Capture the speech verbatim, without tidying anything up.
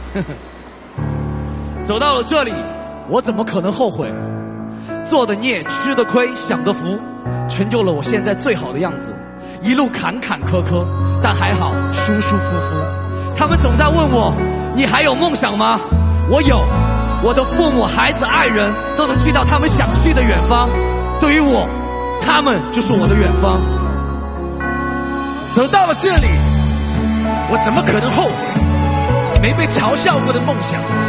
走到了这里，我怎么可能后悔？做的孽，吃的亏，享的福，成就了我现在最好的样子。一路坎坎坷坷，但还好舒舒服服。他们总在问我，你还有梦想吗？我有，我的父母、孩子、爱人都能去到他们想去的远方。对于我，他们就是我的远方。 走到了这里，我怎么可能后悔？没被嘲笑过的梦想，